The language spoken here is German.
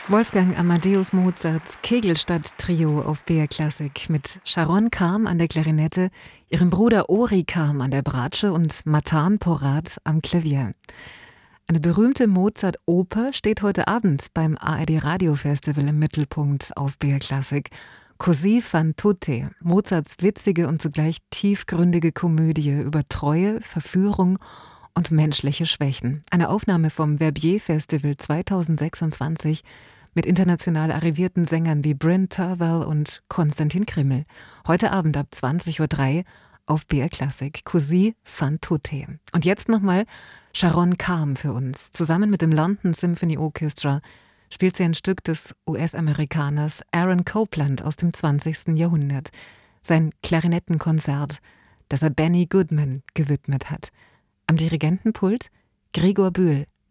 Wolfgang Amadeus Mozarts Kegelstadt-Trio auf BR Classic mit Sharon Karm an der Klarinette, ihrem Bruder Ori Karm an der Bratsche und Matan Porat am Klavier. Eine berühmte Mozart-Oper steht heute Abend beim ARD Radio Festival im Mittelpunkt auf BR Classic. Così fan tutte, Mozarts witzige und zugleich tiefgründige Komödie über Treue, Verführung und menschliche Schwächen. Eine Aufnahme vom Verbier Festival 2026 mit international arrivierten Sängern wie Bryn Terwell und Konstantin Krimmel. Heute Abend ab 20:03 Uhr auf BR Classic. Così fan tutte. Und jetzt nochmal Sharon Karm für uns. Zusammen mit dem London Symphony Orchestra spielt sie ein Stück des US-Amerikaners Aaron Copland aus dem 20. Jahrhundert. Sein Klarinettenkonzert, das er Benny Goodman gewidmet hat. Am Dirigentenpult Gregor Bühl.